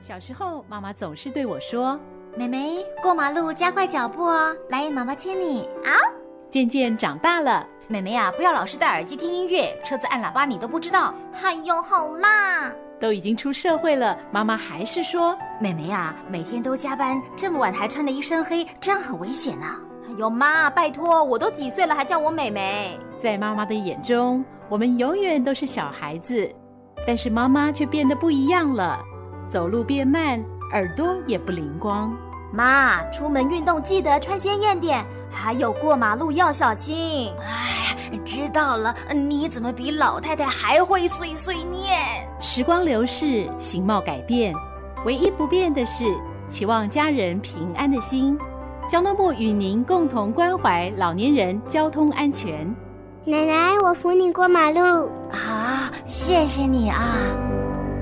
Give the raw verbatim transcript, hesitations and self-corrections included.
小时候，妈妈总是对我说：“ 妹妹，过马路加快脚步哦，来，妈妈牵你。”啊！ 渐渐长大了， 妹妹啊，不要老是戴耳机听音乐，车子按喇叭你都不知道。哎呦，好啦！ 都已经出社会了，妈妈还是说：“ 妹妹啊，每天都加班，这么晚还穿得一身黑，这样很危险啊！” 哎呦妈，拜托，我都几岁了还叫我妹妹？ 在妈妈的眼中，我们永远都是小孩子，但是妈妈却变得不一样了。走路变慢，耳朵也不灵光。 妈，出门运动记得穿鲜艳点，还有过马路要小心。 哎，知道了。你怎么比老太太还会碎碎念？ 时光流逝，形貌改变，唯一不变的是期望家人平安的心。交通部与您共同关怀老年人交通安全。 奶奶，我扶你过马路。 啊，谢谢你啊。